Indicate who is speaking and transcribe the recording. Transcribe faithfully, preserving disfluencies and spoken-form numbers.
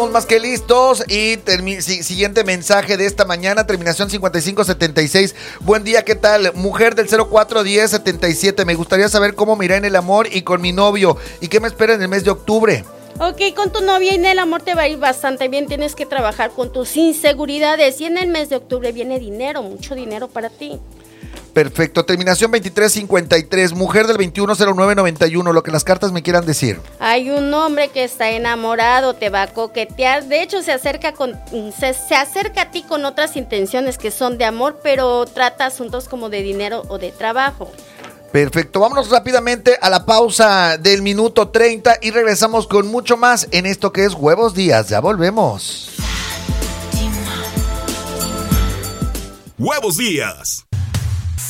Speaker 1: Más que listos y termi- si- siguiente mensaje de esta mañana, terminación cincuenta y cinco setenta y seis. Buen día, ¿qué tal? Mujer del cero cuatro diez setenta y siete. Me gustaría saber cómo me irá en el amor y con mi novio y qué me espera en el mes de octubre.
Speaker 2: Ok, con tu novia y en el amor te va a ir bastante bien. Tienes que trabajar con tus inseguridades y en el mes de octubre viene dinero, mucho dinero para ti.
Speaker 1: Perfecto, terminación veintitrés cincuenta y tres. Mujer del veintiuno cero nueve noventa y uno. Lo que las cartas me quieran decir.
Speaker 2: Hay un hombre que está enamorado, te va a coquetear. De hecho, se acerca con se, se acerca a ti con otras intenciones que son de amor, pero trata asuntos como de dinero o de trabajo.
Speaker 1: Perfecto, vámonos rápidamente a la pausa del minuto treinta y regresamos con mucho más en esto que es Huevos Días. Ya volvemos.
Speaker 3: Huevos Días.